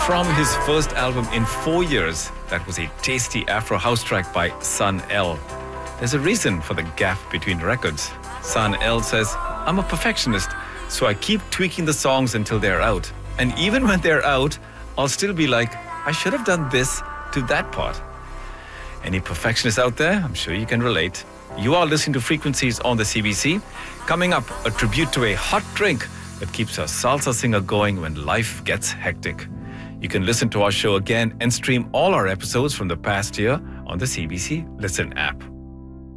From his first album in 4 years, that was a tasty Afro house track by Sun L. There's a reason for the gap between records. Sun L says, I'm a perfectionist, so I keep tweaking the songs until they're out. And even when they're out, I'll still be like, I should have done this to that part. Any perfectionists out there? I'm sure you can relate. You are listening to Frequencies on the CBC. Coming up, a tribute to a hot drink that keeps a salsa singer going when life gets hectic. You can listen to our show again and stream all our episodes from the past year on the CBC Listen app.